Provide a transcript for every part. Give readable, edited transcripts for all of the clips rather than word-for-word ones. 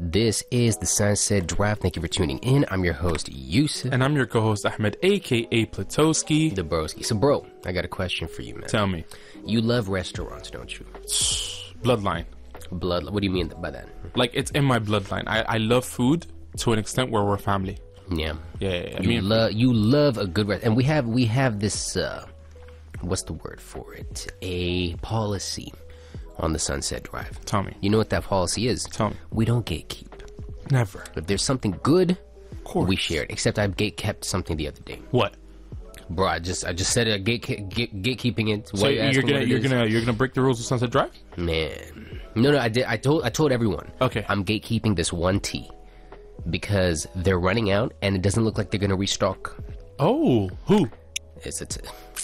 This is the Sunset Drive. Thank you for tuning in. I'm your host, Yusuf. And I'm your co-host, Ahmed, a.k.a. Platowski. The broski. So, bro, I got a question for you, man. Tell me. You love restaurants, don't you? Bloodline. What do you mean by that? Like, it's in my bloodline. I love food to an extent where we're family. Yeah. Yeah. You love a good restaurant. And we have this, what's the word for it? A policy on the Sunset Drive. Tell me. You know what that policy is? Tell me. We don't gatekeep. Never. If there's something good, Of course. we share it. Except I gatekept something the other day. What? Bro, I just said gatekeeping it. So you're gonna break the rules of Sunset Drive? Man, no, I did. I told everyone. Okay. I'm gatekeeping this one tea because they're running out, and it doesn't look like they're gonna restock. Oh, who? It's a.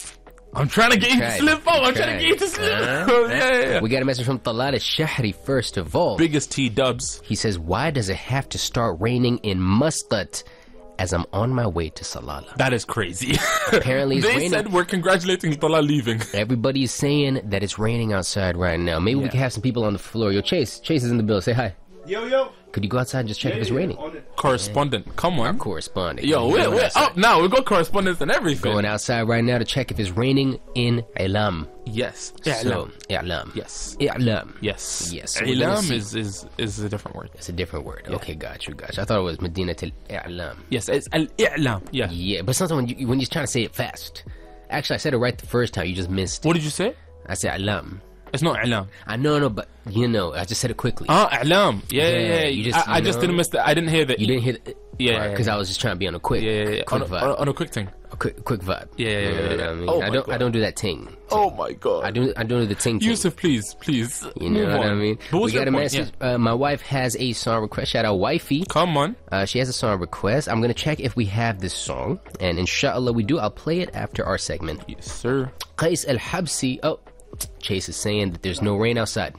I'm trying to get you to Tried. slip up. I'm Tried. trying to get you to slip up. Uh-huh. Yeah. We got a message from Talal al-Shahri first of all. Biggest T-dubs. He says, "Why does it have to start raining in Muscat as I'm on my way to Salalah?" That is crazy. Apparently, it's They raining. said we're congratulating Talal leaving. Everybody's saying that it's raining outside right now. Maybe we Yeah. can have some people on the floor. Yo, Chase is in the bill. Say hi. Yo. Could you go outside and just check if it's raining? On it. Correspondent, come on. Corresponding. Yo, we're up now. We got correspondence and everything. Going outside right now to check if it's raining in Ilam. Yes. So, I'lam. Yes. I'lam. Yes. Yes. So we're gonna Ilam see. is a different word. It's a different word. Okay, got you. I thought it was Medina Til I'lam. Yes, it's al-i'lam. Yeah. Yeah, but sometimes when you're trying to say it fast. Actually, I said it right the first time. You just missed it. What did you say? I said I'lam. It's not i'lam. I know, but I just said it quickly. I'lam. Yeah. you I just didn't miss that. I didn't hear that. You didn't hear it? Yeah. Because I was just trying to be on a quick, quick vibe. On a quick thing. A quick vibe. Yeah. You know what I mean? Oh my God. I don't do that ting. Oh my God. I don't do the ting. Yusuf, please. You know Move what I on. mean? But We what's got your a point? message. Yeah. My wife has a song request. Shout out, wifey. Come on. She has a song request. I'm gonna check if we have this song, and inshallah we do. I'll play it after our segment. Yes, sir. Qais al-Habsi. Oh, Chase is saying that there's no rain outside,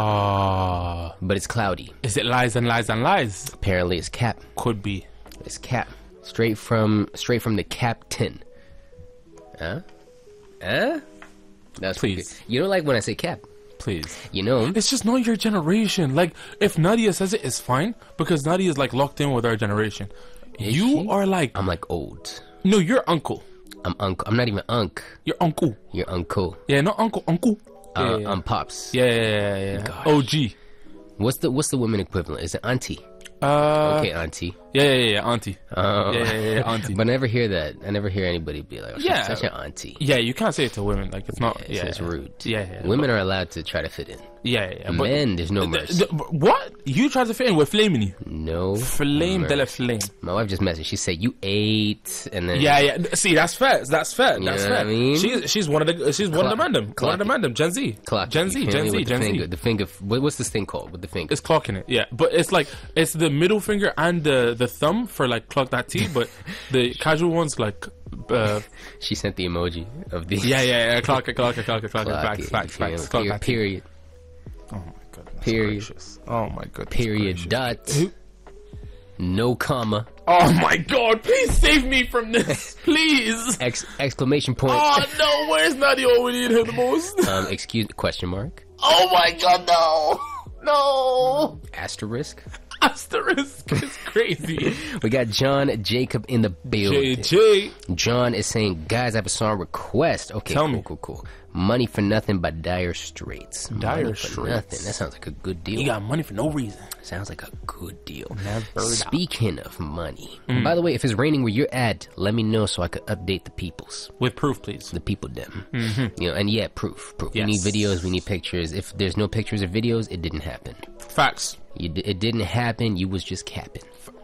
but it's cloudy. Is it lies and lies and lies? Apparently, it's cap. Could be. It's cap. Straight from the captain. Huh? That's Please. good. You don't like when I say cap. Please. You know. It's just not your generation. Like, if Nadia says it, it's fine because Nadia is like locked in with our generation. Is You she? are like, I'm like old. no, you're uncle. I'm uncle. I'm not even unk. You're uncle. You're uncle. Yeah, not uncle. Uncle. Yeah. I'm pops. Yeah. Gosh. OG. What's the women equivalent? Is it auntie? Okay, auntie. Yeah, auntie. Oh. Yeah, auntie. But I never hear that. I never hear anybody be like, oh, Yeah. such an auntie. Yeah, you can't say it to women. Like, it's not. It's rude. Yeah. Women are allowed to try to fit in. Yeah. But Men, there's no mercy. What? You tried to fit in? We're flaming you. No. Flame de la mercy. flame. My wife just messaged. She said, you ate, and then... Yeah. See, that's fair. That's fair. You That's know fair. what I mean? She's one of the random. Clock One of the random. Gen Z. Clock Gen it, Z. you feel Gen me? Z. With Gen Z. The finger. What's this thing called with the finger? It's clocking it, yeah. But it's like it's the middle finger and the thumb for like clock that T, but the casual ones like She sent the emoji of the... yeah. Clock it. Clock Facts. it, Clock that T. period. Oh my goodness. Period. Gracious. Oh my goodness. Period. gracious. Dot. Who- No comma. Oh my God! Please save me from this, please. Exclamation point. Oh no! Where's Nadia when we need her the most? Excuse... Question mark. Oh my God! No! Asterisk. Asterisk is crazy. We got John Jacob in the building. JJ. John is saying, guys, I have a song request. Okay, Tell cool, me. cool. Money for Nothing by Dire Straits. Dire Money for Straits. Nothing. That sounds like a good deal. You got money for no reason. Sounds like a good deal. Never Speaking of money, by the way, if it's raining where you're at, let me know so I could update the peoples. With proof, please. The people them. You know, and yeah, proof. We Yes. need videos, we need pictures. If there's no pictures or videos, it didn't happen. Facts. It didn't happen, you was just capping.